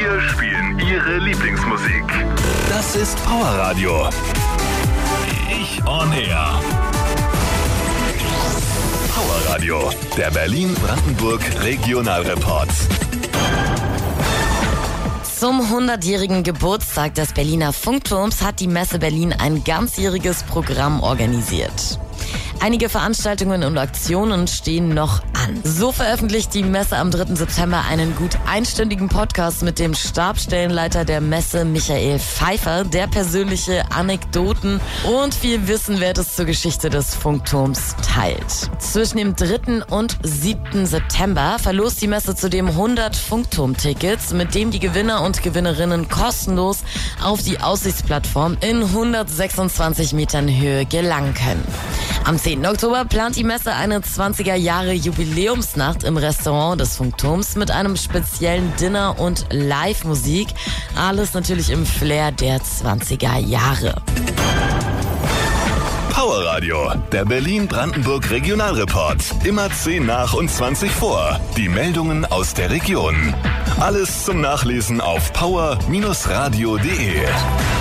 Wir spielen Ihre Lieblingsmusik. Das ist Powerradio. Ich on Air. Powerradio, der Berlin-Brandenburg Regionalreport. Zum 100-jährigen Geburtstag des Berliner Funkturms hat die Messe Berlin ein ganzjähriges Programm organisiert. Einige Veranstaltungen und Aktionen stehen noch an. So veröffentlicht die Messe am 3. September einen gut einstündigen Podcast mit dem Stabsstellenleiter der Messe Michael Pfeiffer, der persönliche Anekdoten und viel Wissenwertes zur Geschichte des Funkturms teilt. Zwischen dem 3. und 7. September verlost die Messe zudem 100 Funkturm-Tickets, mit dem die Gewinner und Gewinnerinnen kostenlos auf die Aussichtsplattform in 126 Metern Höhe gelangen können. Am 10. Oktober plant die Messe eine 20er-Jahre-Jubiläumsnacht im Restaurant des Funkturms mit einem speziellen Dinner und Live-Musik. Alles natürlich im Flair der 20er Jahre. Powerradio, der Berlin-Brandenburg Regionalreport. Immer 10 nach und 20 vor. Die Meldungen aus der Region. Alles zum Nachlesen auf power-radio.de.